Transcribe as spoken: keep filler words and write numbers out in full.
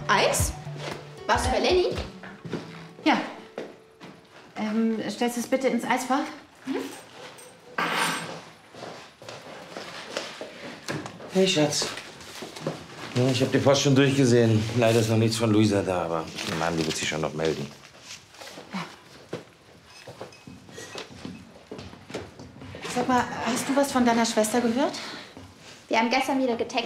Eis? Was für Lenny? Ja. Ähm, stellst du es bitte ins Eisfach? Mhm. Hey, Schatz. Ja, ich habe die Post schon durchgesehen. Leider ist noch nichts von Luisa da, aber ich nehme an, die wird sich schon noch melden. Sag mal, hast du was von deiner Schwester gehört? Wir haben gestern wieder getextet.